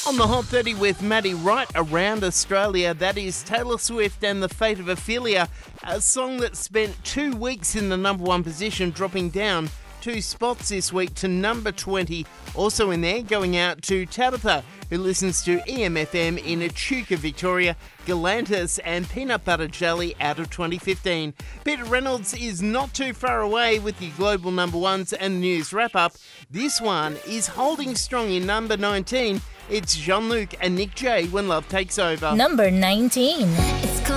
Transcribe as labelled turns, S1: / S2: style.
S1: On the Hot 30 with Maddie right around Australia, that is Taylor Swift and The Fate of Ophelia, a song that spent 2 weeks in the number one position, dropping down 2 spots this week to number 20. Also in there, going out to Tabitha, who listens to EMFM in Echuca, Victoria, Galantis and Peanut Butter Jelly out of 2015. Peter Reynolds is not too far away with the global number ones and the news wrap-up. This one is holding strong in number 19. It's Jean-Luc and Nick J, When Love Takes Over.
S2: Number 19.